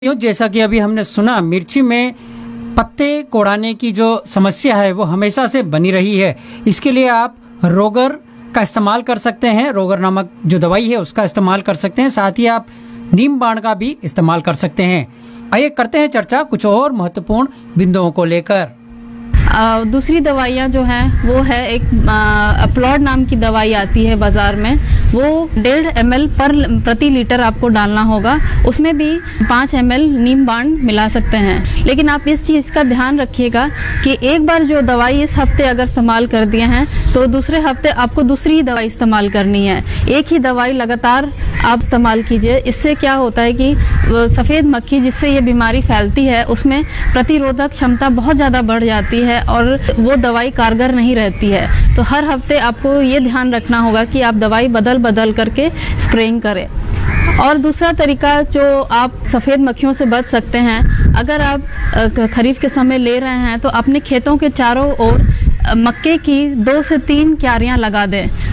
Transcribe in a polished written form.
जैसा कि अभी हमने सुना, मिर्ची में पत्ते कोड़ाने की जो समस्या है वो हमेशा से बनी रही है। इसके लिए आप रोगर का इस्तेमाल कर सकते हैं, रोगर नामक जो दवाई है उसका इस्तेमाल कर सकते हैं। साथ ही आप नीम बाण का भी इस्तेमाल कर सकते हैं। आइए करते हैं चर्चा कुछ और महत्वपूर्ण बिंदुओं को लेकर। दूसरी दवाइयाँ जो हैं वो है एक अपलॉड नाम की दवाई आती है बाजार में, वो 1.5 ml प्रति लीटर आपको डालना होगा। उसमें भी 5 ml नीम बाण मिला सकते हैं। लेकिन आप इस चीज़ का ध्यान रखिएगा कि एक बार जो दवाई इस हफ्ते अगर इस्तेमाल कर दिए हैं तो दूसरे हफ्ते आपको दूसरी ही दवाई इस्तेमाल करनी है। एक ही दवाई लगातार आप इस्तेमाल कीजिए। इससे क्या होता है कि सफ़ेद मक्खी जिससे ये बीमारी फैलती है उसमें प्रतिरोधक क्षमता बहुत ज़्यादा बढ़ जाती है और वो दवाई कारगर नहीं रहती है। तो हर हफ्ते आपको ये ध्यान रखना होगा कि आप दवाई बदल करके स्प्रेइंग करें। और दूसरा तरीका जो आप सफ़ेद मक्खियों से बच सकते हैं, अगर आप खरीफ के समय ले रहे हैं तो अपने खेतों के चारों ओर मक्के की 2 से 3 क्यारियां लगा दें।